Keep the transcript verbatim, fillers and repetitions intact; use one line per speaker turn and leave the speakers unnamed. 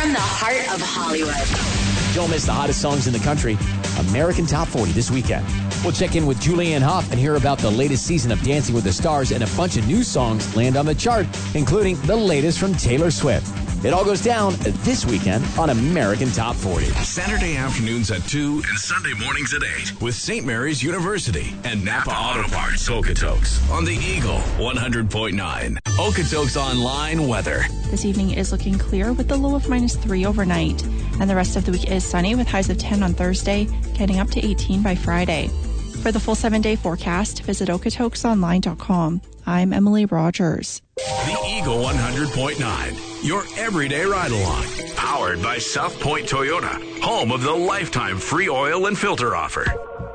from the heart of Hollywood.
Don't miss the hottest songs in the country. American Top forty this weekend. We'll check in with Julianne Hough and hear about the latest season of Dancing with the Stars, and a bunch of new songs land on the chart, including the latest from Taylor Swift. It all goes down this weekend on American Top forty.
Saturday afternoons at two and Sunday mornings at eight with Saint Mary's University and Napa Auto Parts Okotoks on the Eagle one hundred point nine. Okotoks Online weather.
This evening is looking clear with the low of minus three overnight. And the rest of the week is sunny with highs of ten on Thursday, getting up to eighteen by Friday. For the full seven-day forecast, visit okotokes online dot com. I'm Emily Rogers.
The Eagle one hundred point nine, your everyday ride-along. Powered by South Point Toyota, home of the lifetime free oil and filter offer.